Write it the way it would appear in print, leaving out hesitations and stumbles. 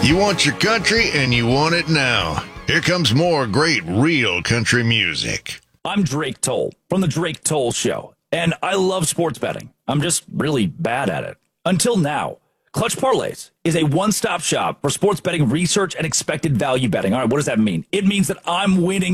You want your country, and you want it now. Here comes more great, real country music. I'm Drake Toll from The Drake Toll Show, and I love sports betting. I'm just really bad at it. Until now. Clutch Parlays is a one-stop shop for sports betting research and expected value betting. All right, what does that mean? It means that I'm winning